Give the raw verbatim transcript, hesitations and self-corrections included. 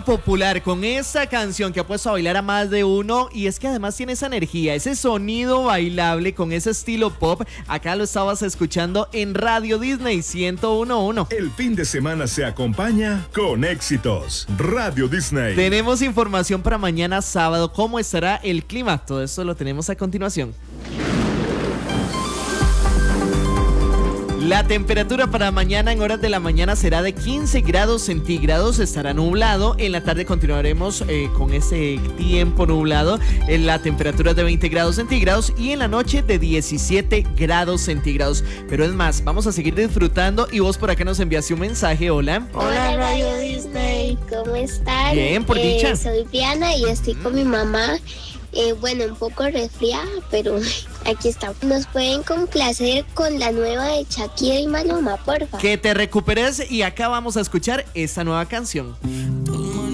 popular con esta canción que ha puesto a bailar a más de uno, y es que además tiene esa energía, ese sonido bailable con ese estilo pop. Acá lo estabas escuchando en Radio Disney ciento uno punto uno. El fin de semana se acompaña con éxitos. Radio Disney. Tenemos información para mañana sábado, cómo estará el clima. Todo esto lo tenemos a continuación. La temperatura para mañana en horas de la mañana será de quince grados centígrados, estará nublado. En la tarde continuaremos eh, con ese tiempo nublado. En la temperatura es de veinte grados centígrados y en la noche de diecisiete grados centígrados. Pero es más, vamos a seguir disfrutando y vos por acá nos enviaste un mensaje. Hola. Hola Radio Disney, ¿cómo están? Bien, por eh, dicha. Soy Diana y estoy con mi mamá. Eh, bueno, un poco resfriada, pero aquí estamos. Nos pueden complacer con la nueva de Shakira y Maluma, porfa. Que te recuperes y acá vamos a escuchar esta nueva canción.